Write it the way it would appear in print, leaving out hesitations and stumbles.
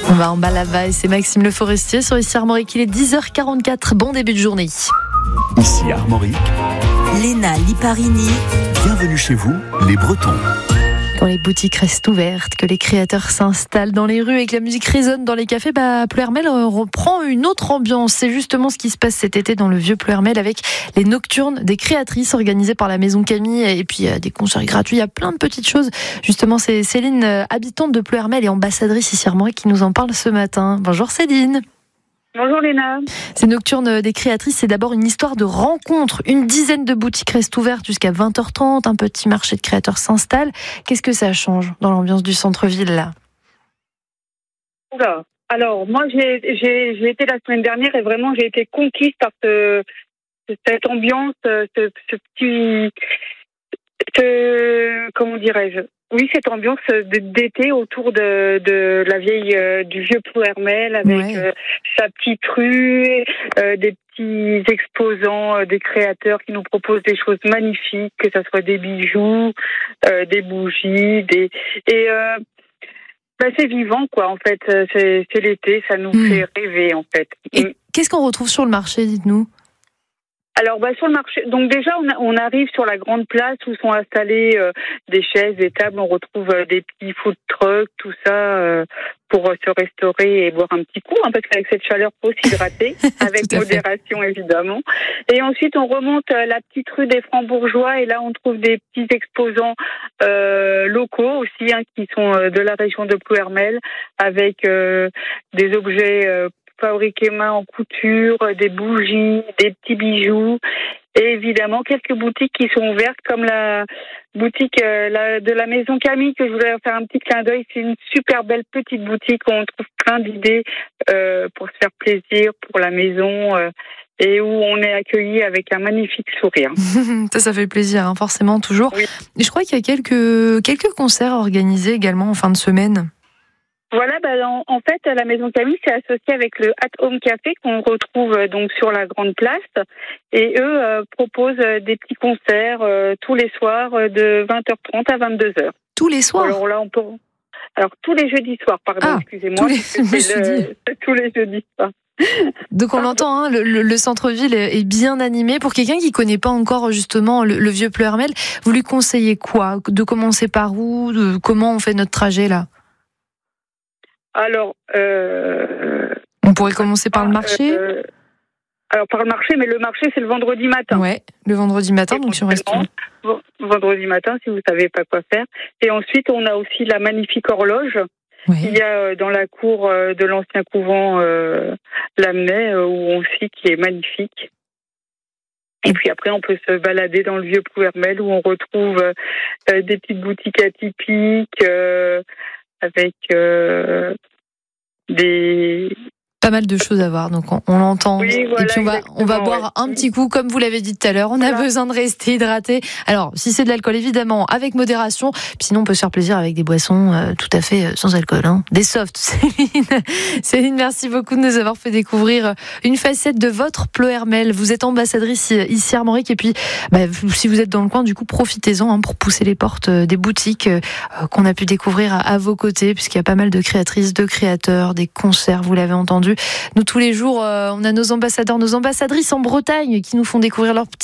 On va en Balava et c'est Maxime Le Forestier sur ici Armorique. Il est 10h44. Bon début de journée. Ici Armorique. Léna Liparini. Bienvenue chez vous, les Bretons. Quand les boutiques restent ouvertes, que les créateurs s'installent dans les rues et que la musique résonne dans les cafés, Ploërmel reprend une autre ambiance. C'est justement ce qui se passe cet été dans le vieux Ploërmel avec les nocturnes des créatrices organisées par la Maison Camille et puis des concerts gratuits. Il y a plein de petites choses. Justement, c'est Céline, habitante de Ploërmel et ambassadrice ici à Armorique, qui nous en parle ce matin. Bonjour Céline. Bonjour Léna. Ces nocturnes des créatrices, c'est d'abord une histoire de rencontre. Une dizaine de boutiques restent ouvertes jusqu'à 20h30. Un petit marché de créateurs s'installe. Qu'est-ce que ça change dans l'ambiance du centre-ville là ? Oula. Alors moi j'ai été la semaine dernière et vraiment j'ai été conquise par cette ambiance, comment dirais-je ? Oui, cette ambiance d'été autour de la vieille du vieux Ploërmel avec sa petite rue, des petits exposants, des créateurs qui nous proposent des choses magnifiques, que ça soit des bijoux, des bougies, c'est vivant quoi en fait. C'est l'été, ça nous fait rêver en fait. Et qu'est-ce qu'on retrouve sur le marché, dites-nous ? Alors sur le marché, donc déjà on arrive sur la grande place où sont installées des chaises, des tables, on retrouve des petits food trucks, tout ça pour se restaurer et boire un petit coup, parce qu'avec cette chaleur faut s'hydrater, avec modération évidemment. Et ensuite on remonte la petite rue des Francs-Bourgeois et là on trouve des petits exposants locaux aussi qui sont de la région de Ploërmel avec des objets fabriqués main en couture, des bougies, des petits bijoux et évidemment quelques boutiques qui sont ouvertes comme la boutique de la Maison Camille que je voulais faire un petit clin d'œil. C'est une super belle petite boutique où on trouve plein d'idées pour se faire plaisir pour la maison et où on est accueilli avec un magnifique sourire. Ça fait plaisir, forcément, toujours. Oui. Et je crois qu'il y a quelques concerts organisés également en fin de semaine. Voilà, en fait, la Maison Camille s'est associée avec le At Home Café qu'on retrouve donc sur la Grande Place. Et eux proposent des petits concerts tous les soirs de 20h30 à 22h. Tous les soirs ? Alors, tous les jeudis soirs, pardon, excusez-moi. Tous les jeudis soirs. Donc on l'entend, le centre-ville est bien animé. Pour quelqu'un qui ne connaît pas encore justement le vieux Ploërmel, vous lui conseillez quoi ? De commencer par où ? Comment on fait notre trajet là ? Alors, on pourrait commencer par le marché. Par le marché, mais le marché c'est le vendredi matin. Ouais, le vendredi matin, donc si on reste. Vendredi matin, si vous savez pas quoi faire. Et ensuite, on a aussi la magnifique horloge. Il y a dans la cour de l'ancien couvent Lamennais qui est magnifique. Et puis après, on peut se balader dans le vieux Ploërmel où on retrouve des petites boutiques atypiques avec pas mal de choses à voir, donc on l'entend. Oui, voilà, et puis on va boire un petit coup, comme vous l'avez dit tout à l'heure. On a besoin de rester hydraté. Alors, si c'est de l'alcool, évidemment, avec modération. Puis sinon, on peut se faire plaisir avec des boissons tout à fait sans alcool. Des softs, Céline. Céline, merci beaucoup de nous avoir fait découvrir une facette de votre Ploërmel. Vous êtes ambassadrice ici à Armorique. Et puis, si vous êtes dans le coin, du coup, profitez-en pour pousser les portes des boutiques qu'on a pu découvrir à vos côtés, puisqu'il y a pas mal de créatrices, de créateurs, des concerts, vous l'avez entendu. Nous, tous les jours, on a nos ambassadeurs, nos ambassadrices en Bretagne qui nous font découvrir leurs petits